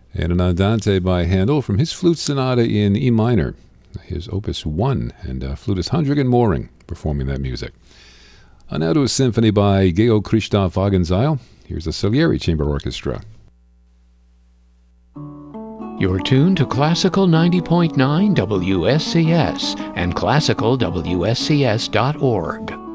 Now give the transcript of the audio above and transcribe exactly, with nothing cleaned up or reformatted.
And an Andante by Handel from his Flute Sonata in E minor, his Opus one, and uh, flutist Handrigan Moring performing that music. Uh, now to a symphony by Georg Christoph Wagenseil. Here's a Salieri Chamber Orchestra. You're tuned to Classical ninety point nine W S C S and classical W S C S dot org.